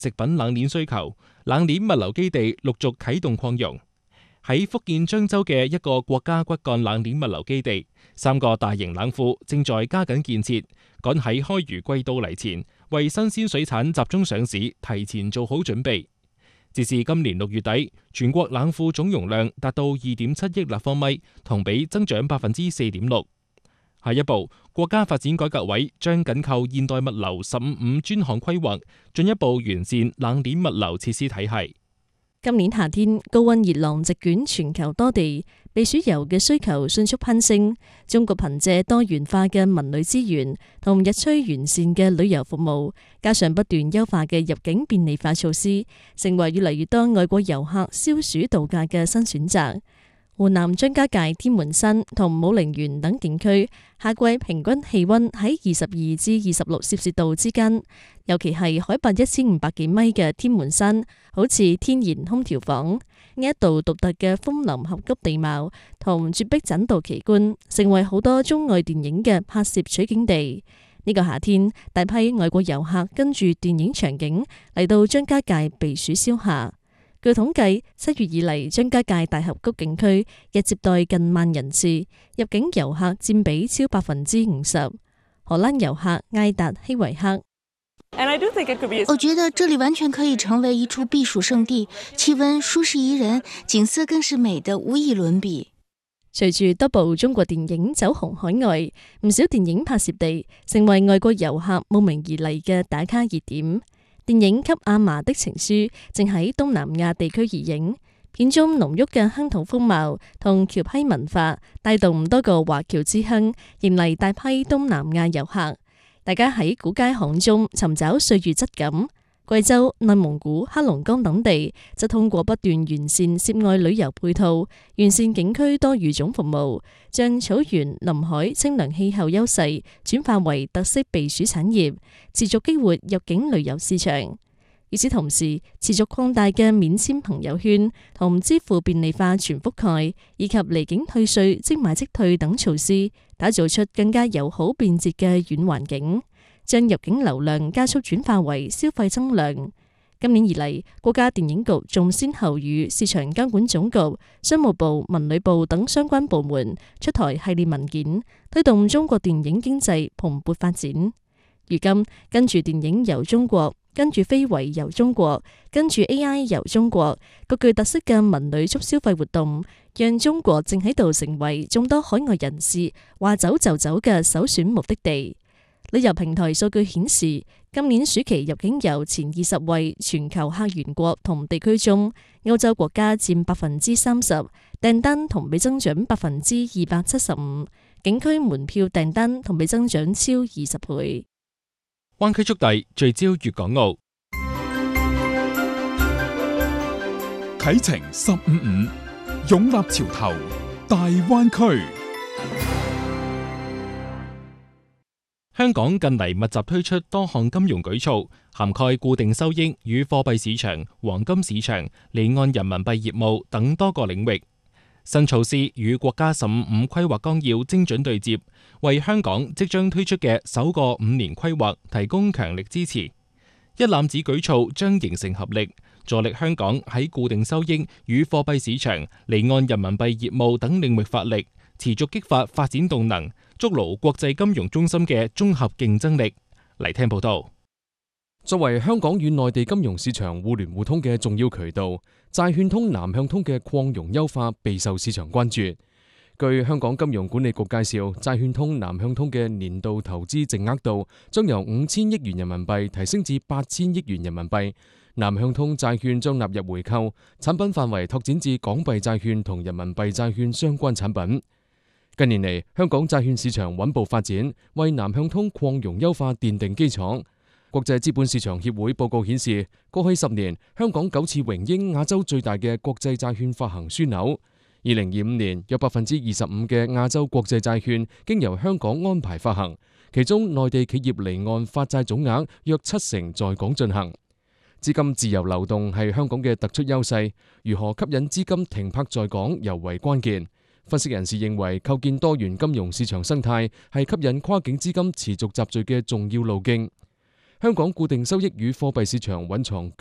食品冷鏈需求，冷鏈物流基地陸續啟動擴容。喺福建漳州嘅一個國家骨幹冷鏈物流基地，3個大型冷庫正在加緊建設，趕喺開漁季到嚟前，為新鮮水產集中上市提前做好準備。截至今年6月底，全國冷庫總容量達到2.7億立方米，同比增長4.6%。下一步，國家發展改革委將緊扣現代物流15專項規劃，進一步完善冷鏈物流設施體系。 今年夏天，高溫熱浪席捲全球多地，避暑遊嘅需求迅速攀升。中國憑借多元化嘅文旅資源同日趨完善嘅旅遊服務，加上不斷優化嘅入境便利化措施，成為越嚟越多外國遊客消暑度假嘅新選擇。湖南張家界天門山同武陵源等景區夏季平均氣溫喺22至26攝氏度之間，尤其係海拔1500幾米嘅天門山，好似天然空調房。呢一度獨特嘅楓林峽谷地貌同絕壁棧道奇觀，成為好多中外電影嘅拍攝取景地。呢個夏天，大批外國遊客跟住電影場景嚟到張家界避暑消夏。據統計，7月以嚟，張家界大峽谷景區日接待近萬人次，入境遊客佔比超50%。荷蘭遊客艾達希維克， 我覺得這裡完全可以成為一處避暑勝地，氣溫舒適宜人，景色更是美得無以倫比。 隨住多部中國電影走紅海外，唔少電影拍攝地成為外國遊客慕名而嚟嘅打卡熱點。電影《給阿嫲的情書》正喺東南亞地區移影，片中濃郁嘅鄉土風貌同僑批文化，帶動多個華僑之鄉，迎嚟大批東南亞遊客。大家喺古街巷中尋找歲月質感。貴州、內蒙古、黑龍江等地則通過不斷完善涉外旅遊配套，完善景區多語種服務，將草原、臨海、清涼氣候優勢轉化為特色避暑產業，持續激活入境旅遊市場。與此同時，持續擴大嘅免簽朋友圈同支付便利化全覆蓋，以及離境退稅、即買即退等措施，打造出更加友好便捷嘅軟環境，將入境流量加速轉化為消費增量。今年以嚟，國家電影局仲先後與市場監管總局、商務部、文旅部等相關部門出台系列文件，推動中國電影經濟蓬勃發展。如今，跟住電影遊中國，跟住非遺遊中國，跟住 AI 遊中國，各具特色嘅文旅促消費活動，讓中國正喺度成為眾多海外人士話走就走嘅首選目的地。旅遊平台數據顯示，今年暑期入境遊前20位全球客源國同地區中，歐洲國家佔30%，訂單同比增長275%，景區門票訂單同比增長超20倍。 灣區速遞聚焦粵港澳， 啟程155，擁立潮頭，大灣區。 香港近嚟密集推出多項金融舉措，涵蓋固定收益與貨幣市場、黃金市場、離岸人民幣業務等多個領域。新措施與國家15規劃綱要精準對接，為香港即將推出嘅首個5年規劃提供強力支持。一攬子舉措將形成合力，助力香港喺固定收益與貨幣市場、離岸人民幣業務等領域發力，持續激發發展動能，築牢國際金融中心嘅綜合競爭力。嚟聽報道。 作為香港與內地金融市場互聯互通嘅重要渠道，債券通南向通嘅擴容優化備受市場關注。據香港金融管理局介紹，債券通南向通嘅年度投資淨額度將由5000億元人民幣提升至8000億元人民幣。南向通債券將納入回購，產品範圍拓展至港幣債券同人民幣債券相關產品。近年嚟，香港債券市場穩步發展，為南向通擴容優化奠定基礎。國際資本市場協會報告顯示，過去10年，香港9次榮膺亞洲最大嘅國際債券發行樞紐。2025年，約25%嘅亞洲國際債券經由香港安排發行，其中內地企業離岸發債總額約70%在港進行。資金自由流動係香港嘅突出優勢，如何吸引資金停泊在港尤為關鍵。分析人士認為，構建多元金融市場生態係吸引跨境資金持續集聚嘅重要路徑。 香港固定收益與貨幣市場蘊藏